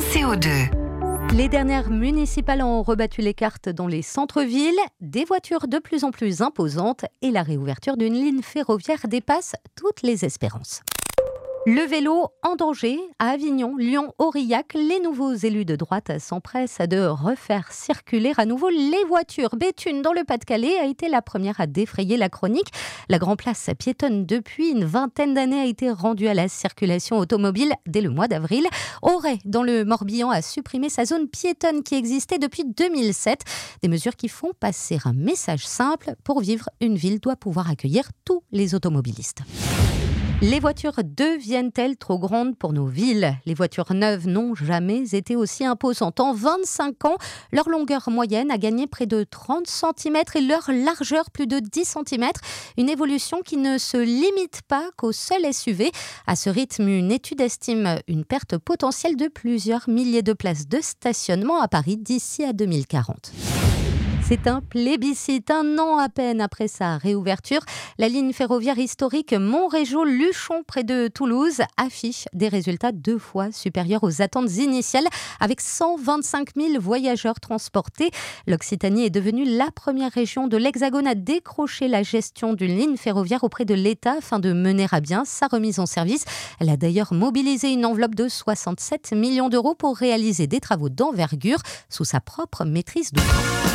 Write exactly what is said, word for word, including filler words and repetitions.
C O deux. Les dernières municipales ont rebattu les cartes dans les centres-villes, des voitures de plus en plus imposantes et la réouverture d'une ligne ferroviaire dépasse toutes les espérances. Le vélo en danger à Avignon, Lyon, Aurillac. Les nouveaux élus de droite s'empressent de refaire circuler à nouveau les voitures. Béthune, dans le Pas-de-Calais, a été la première à défrayer la chronique. La Grand Place piétonne depuis une vingtaine d'années a été rendue à la circulation automobile dès le mois d'avril. Auray, dans le Morbihan, a supprimé sa zone piétonne qui existait depuis deux mille sept. Des mesures qui font passer un message simple. Pour vivre, une ville doit pouvoir accueillir tous les automobilistes. Les voitures deviennent-elles trop grandes pour nos villes ? Les voitures neuves n'ont jamais été aussi imposantes. En vingt-cinq ans, leur longueur moyenne a gagné près de trente centimètres et leur largeur plus de dix centimètres. Une évolution qui ne se limite pas qu'au seul S U V. À ce rythme, une étude estime une perte potentielle de plusieurs milliers de places de stationnement à Paris d'ici à deux mille quarante. C'est un plébiscite. Un an à peine après sa réouverture, la ligne ferroviaire historique Montrégeau-Luchon près de Toulouse affiche des résultats deux fois supérieurs aux attentes initiales avec cent vingt-cinq mille voyageurs transportés. L'Occitanie est devenue la première région de l'Hexagone à décrocher la gestion d'une ligne ferroviaire auprès de l'État afin de mener à bien sa remise en service. Elle a d'ailleurs mobilisé une enveloppe de soixante-sept millions d'euros pour réaliser des travaux d'envergure sous sa propre maîtrise d'ouvrage.